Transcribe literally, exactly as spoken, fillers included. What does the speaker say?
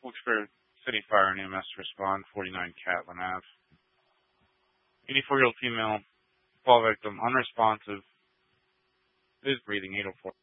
Wilkes-Barre City Fire and E M S to respond, forty-nine Catlin Avenue. eighty-four-year-old female, fall victim, unresponsive, is breathing, eight oh four.